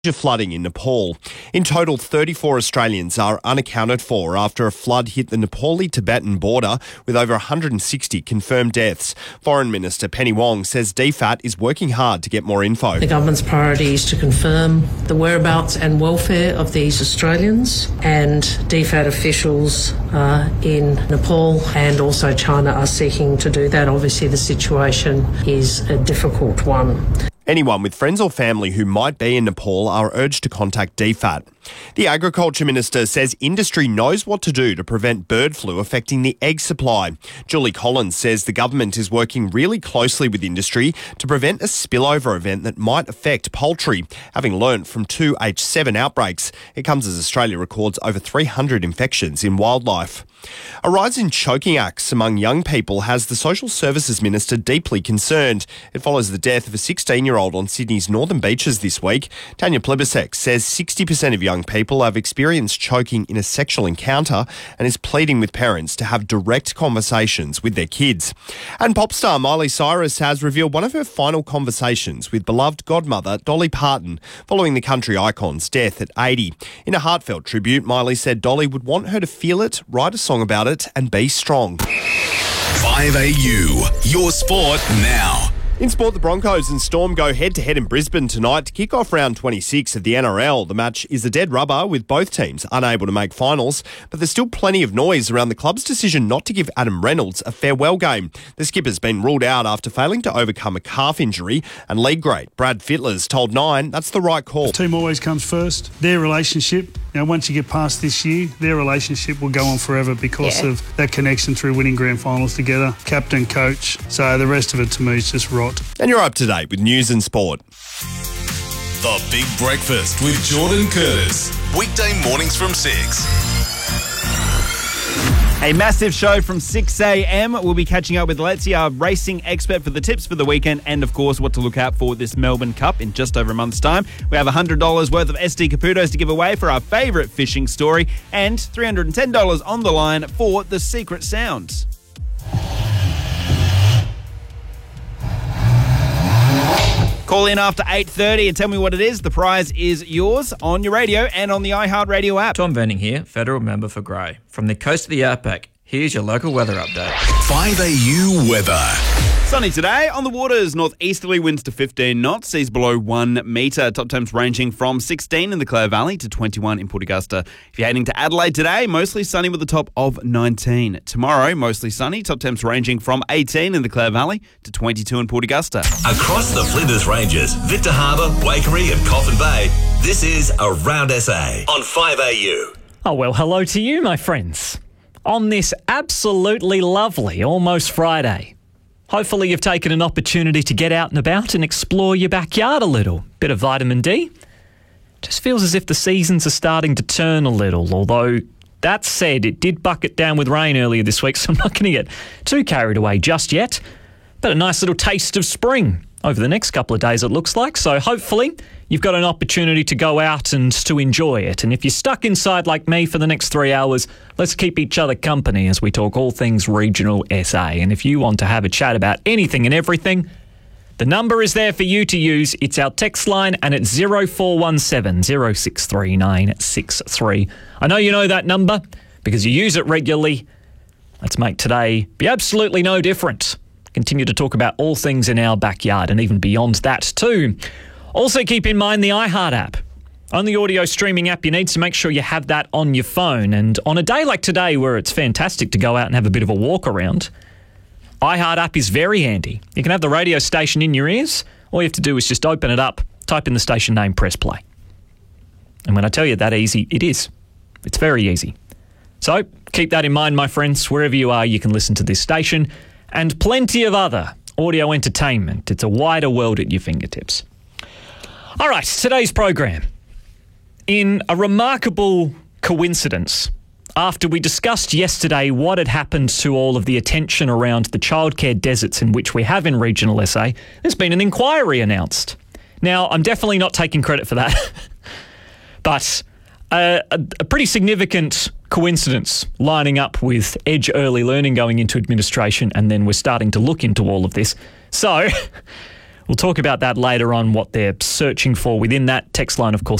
Flooding in Nepal. In total, 34 Australians are unaccounted for after a flood hit the Nepali-Tibetan border with over 160 confirmed deaths. Foreign Minister Penny Wong says DFAT is working hard to get more info. The government's priority is to confirm the whereabouts and welfare of these Australians, and DFAT officials in Nepal and also China are seeking to do that. Obviously, the situation is a difficult one. Anyone with friends or family who might be in Nepal are urged to contact DFAT. The Agriculture Minister says industry knows what to do to prevent bird flu affecting the egg supply. Julie Collins says the government is working really closely with industry to prevent a spillover event that might affect poultry, having learnt from 2 H7 outbreaks. It comes as Australia records over 300 infections in wildlife. A rise in choking acts among young people has the Social Services Minister deeply concerned. It follows the death of a 16-year-old on Sydney's northern beaches this week. Tanya Plibersek says 60% of young people have experienced choking in a sexual encounter and is pleading with parents to have direct conversations with their kids. And pop star Miley Cyrus has revealed one of her final conversations with beloved godmother Dolly Parton following the country icon's death at 80. In a heartfelt tribute, Miley said Dolly would want her to feel it, write a song about it and be strong. 5AU, your sport now. In sport, the Broncos and Storm go head-to-head in Brisbane tonight to kick off round 26 of the NRL. The match is a dead rubber with both teams unable to make finals, but there's still plenty of noise around the club's decision not to give Adam Reynolds a farewell game. The skipper's been ruled out after failing to overcome a calf injury, and league great Brad Fittler's told Nine that's the right call. The team always comes first. Their relationship, once you get past this year, their relationship will go on forever because of that connection through winning grand finals together, captain, coach. So the rest of it to me is just rot. And you're up to date with news and sport. The Big Breakfast with Jordan Curtis. Weekday mornings from 6. A massive show from 6 a.m. We'll be catching up with Letzi, our racing expert, for the tips for the weekend and, of course, what to look out for this Melbourne Cup in just over a month's time. We have $100 worth of SD Caputos to give away for our favourite fishing story and $310 on the line for the secret sounds. Call in after 8:30 and tell me what it is. The prize is yours on your radio and on the iHeartRadio app. Tom Verning here, federal member for Grey. From the coast of the Outback, here's your local weather update. 5AU weather. Sunny today. On the waters, northeasterly winds to 15 knots, seas below 1 metre. Top temps ranging from 16 in the Clare Valley to 21 in Port Augusta. If you're heading to Adelaide today, mostly sunny with a top of 19. Tomorrow, mostly sunny. Top temps ranging from 18 in the Clare Valley to 22 in Port Augusta. Across the Flinders Ranges, Victor Harbour, Waikerie and Coffin Bay, this is Around SA on 5AU. Oh, well, hello to you, my friends. On this absolutely lovely almost Friday. Hopefully you've taken an opportunity to get out and about and explore your backyard a little. Bit of vitamin D. Just feels as if the seasons are starting to turn a little, although that said, it did bucket down with rain earlier this week, so I'm not going to get too carried away just yet. But a nice little taste of spring over the next couple of days, it looks like. So hopefully you've got an opportunity to go out and to enjoy it. And if you're stuck inside like me for the next 3 hours, let's keep each other company as we talk all things regional SA. And if you want to have a chat about anything and everything, the number is there for you to use. It's our text line and it's 0417 063963. I know you know that number because you use it regularly. Let's make today be absolutely no different. Continue to talk about all things in our backyard and even beyond that too. Also keep in mind the iHeart app. Only audio streaming app you need, so make sure you have that on your phone. And on a day like today where it's fantastic to go out and have a bit of a walk around, iHeart app is very handy. You can have the radio station in your ears. All you have to do is just open it up, type in the station name, press play. And when I tell you that easy, it is. It's very easy. So keep that in mind, my friends. Wherever you are, you can listen to this station and plenty of other audio entertainment. It's a wider world at your fingertips. All right, today's program. In a remarkable coincidence, after we discussed yesterday what had happened to all of the attention around the childcare deserts in which we have in regional SA, there's been an inquiry announced. Now, I'm definitely not taking credit for that, but a pretty significant coincidence lining up with Edge Early Learning going into administration, and then we're starting to look into all of this. So We'll talk about that later on, what they're searching for within that. Text line, of course,